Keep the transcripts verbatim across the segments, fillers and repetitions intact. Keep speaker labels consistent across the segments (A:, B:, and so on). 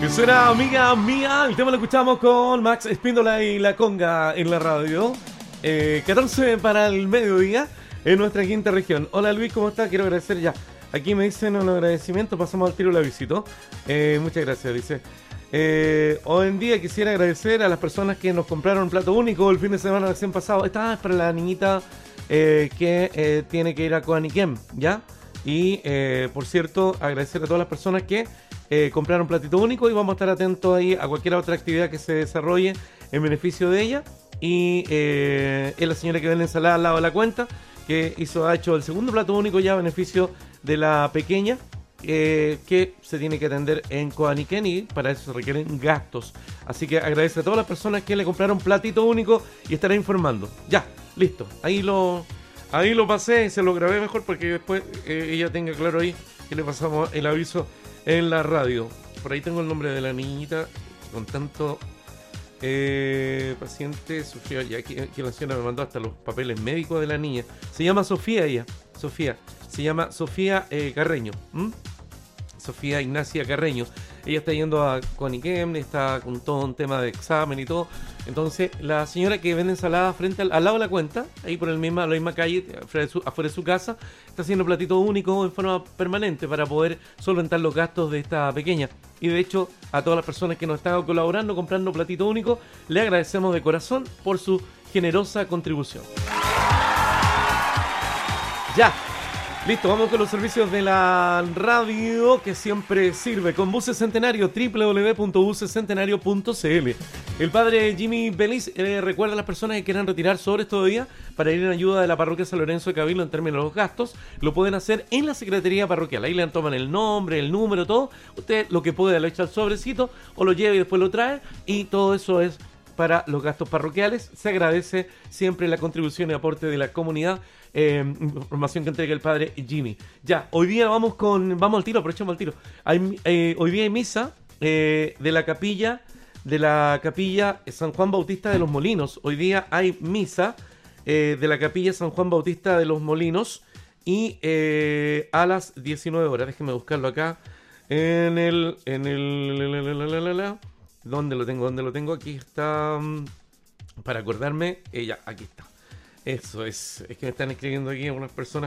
A: Eso era Amiga Mía. El tema lo escuchamos con Max Espíndola y La Conga en la radio. Eh, catorce para el mediodía en nuestra quinta región. Hola Luis, ¿cómo estás? Quiero agradecer ya. Aquí me dicen un agradecimiento, pasamos al tiro la visito. Eh, muchas gracias, dice. Eh, hoy en día quisiera agradecer a las personas que nos compraron un plato único el fin de semana recién pasado. Esta es para la niñita eh, que eh, tiene que ir a Coaniquem, ¿ya? Y eh, por cierto, agradecer a todas las personas que eh, compraron platito único, y vamos a estar atentos ahí a cualquier otra actividad que se desarrolle en beneficio de ella. Y eh, es la señora que vende ensalada al lado de la cuenta, que hizo, ha hecho el segundo plato único ya a beneficio de la pequeña, eh, que se tiene que atender en Coaniquén, y para eso se requieren gastos. Así que agradece a todas las personas que le compraron platito único y estará informando. Ya, listo. Ahí lo, ahí lo pasé y se lo grabé mejor para que después eh, ella tenga claro ahí que le pasamos el aviso en la radio. Por ahí tengo el nombre de la niñita con tanto... Eh, paciente Sofía, ya aquí, aquí la señora me mandó hasta los papeles médicos de la niña. Se llama Sofía ella, Sofía, se llama Sofía eh, Carreño, ¿m? Sofía Ignacia Carreño. Ella está yendo a Coaniquem, está con todo un tema de examen y todo. Entonces la señora que vende ensalada frente al, al lado de la cuenta, ahí por el misma, la misma calle, afuera de, su, afuera de su casa, está haciendo platito único en forma permanente para poder solventar los gastos de esta pequeña. Y de hecho, a todas las personas que nos están colaborando, comprando platito único, le agradecemos de corazón por su generosa contribución. Ya. Listo, vamos con los servicios de la radio que siempre sirve. Con Buses Centenario, doble u doble u doble u punto buses centenario punto c l. El padre Jimmy Belis eh, recuerda a las personas que quieran retirar sobres todavía para ir en ayuda de la parroquia San Lorenzo de Cabildo en términos de los gastos. Lo pueden hacer en la secretaría parroquial. Ahí le toman el nombre, el número, todo. Usted lo que puede le echa el sobrecito o lo lleva y después lo trae. Y todo eso es para los gastos parroquiales. Se agradece siempre la contribución y aporte de la comunidad. Eh, información que entrega el padre Jimmy. Ya, hoy día vamos con vamos al tiro, aprovechamos al tiro. Hay, eh, hoy día hay misa eh, de la capilla de la capilla San Juan Bautista de los Molinos. Hoy día hay misa eh, de la capilla San Juan Bautista de los Molinos y eh, a las diecinueve horas. Déjenme buscarlo acá en el en el ¿dónde lo tengo? ¿Dónde lo tengo? Aquí está, para acordarme, eh, ya, aquí está. Eso es, es que me están escribiendo aquí algunas personas.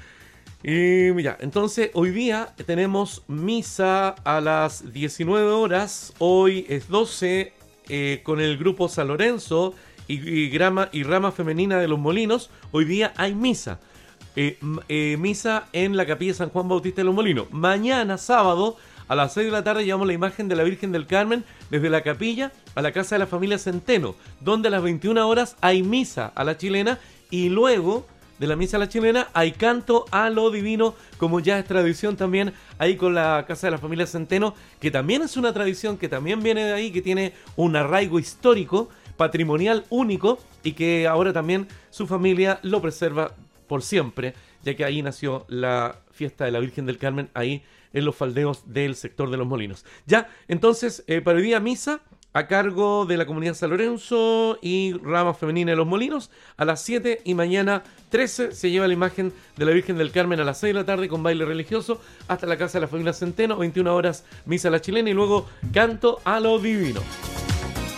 A: Y ya, entonces hoy día tenemos misa a las diecinueve horas. Hoy es doce, eh, con el grupo San Lorenzo y, y, grama, y rama femenina de los Molinos. Hoy día hay misa. Eh, eh, misa en la capilla San Juan Bautista de los Molinos. Mañana, sábado, a las seis de la tarde, llevamos la imagen de la Virgen del Carmen desde la capilla a la casa de la familia Centeno, donde a las veintiuna horas hay misa a la chilena, y luego de la misa a la chilena hay canto a lo divino, como ya es tradición también ahí con la casa de la familia Centeno, que también es una tradición que también viene de ahí, que tiene un arraigo histórico, patrimonial único, y que ahora también su familia lo preserva por siempre, ya que ahí nació la fiesta de la Virgen del Carmen, ahí en los faldeos del sector de los Molinos. Ya, entonces, eh, para el día misa, a cargo de la comunidad San Lorenzo y rama femenina de los Molinos, a las siete, y mañana trece se lleva la imagen de la Virgen del Carmen a las seis de la tarde con baile religioso hasta la casa de la familia Centeno, veintiuna horas misa a la chilena y luego canto a lo divino.